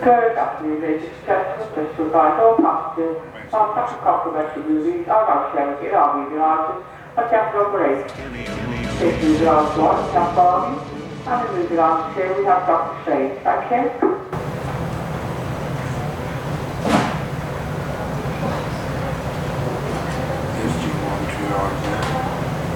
Good afternoon, ladies and gentlemen. Just to advise all passengers, our special complimentary movies are now showing in our movie artists at Chapter Number 8. In movie artist 1, we have Barbie, and in movie artist 2, we have Doctor Strange. Thank you.